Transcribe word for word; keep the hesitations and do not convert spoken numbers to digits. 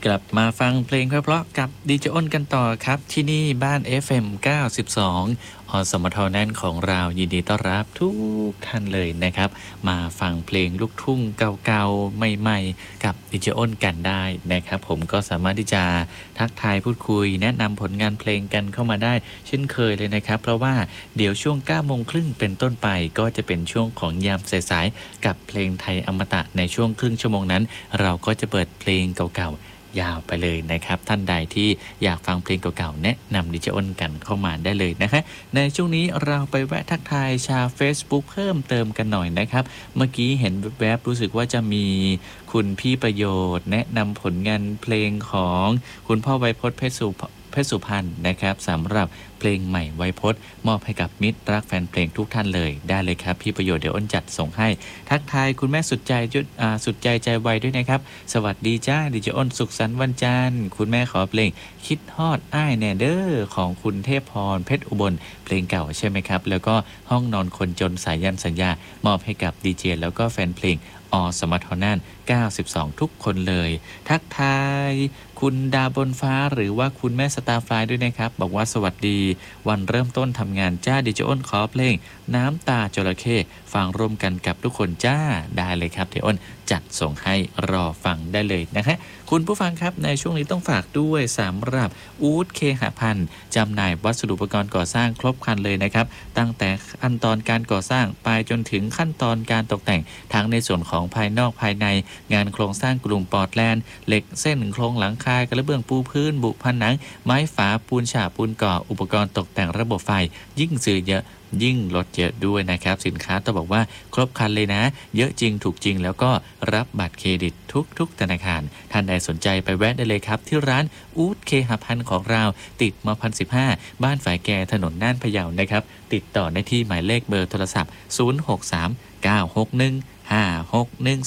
กลับมาฟังเพลงเพราะๆกับดีเจอ้นกันต่อครับที่นี่บ้าน เอฟ เอ็ม เก้าสิบสองอสมทแน่นของเรายินดีต้อนรับทุกท่านเลยนะครับมาฟังเพลงลูกทุ่งเก่าๆใหม่ๆกับดีเจอ้นกันได้นะครับผมก็สามารถที่จะทักทายพูดคุยแนะนำผลงานเพลงกันเข้ามาได้เช่นเคยเลยนะครับเพราะว่าเดี๋ยวช่วงเก้าโมงครึ่งเป็นต้นไปก็จะเป็นช่วงของยามสายๆกับเพลงไทยอมตะในช่วงครึ่งชั่วโมงนั้นเราก็จะเปิดเพลงเก่าๆยาวไปเลยนะครับท่านใดที่อยากฟังเพลงเก่าๆแนะนำดิเจอ้นกันเข้ามาได้เลยนะคะในช่วงนี้เราไปแวะทักทายชาว Facebook เพิ่มเติมกันหน่อยนะครับเมื่อกี้เห็นแวบๆรู้สึกว่าจะมีคุณพี่ประโยชน์แนะนำผลงานเพลงของคุณพ่อไวยพจน์เพชรสุเพชรสุพรรณนะครับสำหรับเพลงใหม่ไวยพจน์มอบให้กับมิตรรักแฟนเพลงทุกท่านเลยได้เลยครับพี่ประโยชน์เดี๋ยวอ้นจัดส่งให้ทักทายคุณแม่สุดใจจุดอ่าสุดใจใจไวด้วยนะครับสวัสดีจ้าดิเจอ้นสุขสันต์วันจันทร์คุณแม่ขอเพลงคิดฮอดอ้ายแน่เด้อของคุณเทพพรเพชรอุบลเพลงเก่าใช่ไหมครับแล้วก็ห้องนอนคนจนสายยันสัญญามอบให้กับดีเจแล้วก็แฟนเพลงอสมทน่านเก้าสิบสองทุกคนเลยทักทายคุณดาบนฟ้าหรือว่าคุณแม่สตาร์ฟลายด้วยนะครับบอกว่าสวัสดีวันเริ่มต้นทำงานจ้าดิเจอ้นขอเพลงน้ำตาจระเข้ฟังร่วมกันกับทุกคนจ้าได้เลยครับดิอ้นจัดส่งให้รอฟังได้เลยนะฮะคุณผู้ฟังครับในช่วงนี้ต้องฝากด้วยสำหรับอู๊ดเคหพันธ์จำหน่ายวัสดุอุปกรณ์ก่อสร้างครบครันเลยนะครับตั้งแต่ขั้นตอนการก่อสร้างไปจนถึงขั้นตอนการตกแต่งทั้งในส่วนของภายนอกภายในงานโครงสร้างกลุ่มปอร์ตแลนด์เหล็กเส้นโครงหลังคากระเบื้องปูพื้นบุผนังไม้ฝาปูนฉาบปูนก่ออุปกรณ์ตกแต่งระบบไฟยิ่งซื้อเยอะยิ่งลดเยอะด้วยนะครับสินค้าต้องบอกว่าครบครันเลยนะเยอะจริงถูกจริงแล้วก็รับบัตรเครดิตทุกๆธนาคารท่านใดสนใจไปแวะได้เลยครับที่ร้านอู๊ดเคหพันธ์ของเราติดมพันสิบห้าบ้านฝายแก่ถนนน่านพะเยานะครับติดต่อได้ที่หมายเลขเบอร์โทรศัพท์ศูนย์ หก สาม เก้า หก หนึ่ง ห้า หก หนึ่ง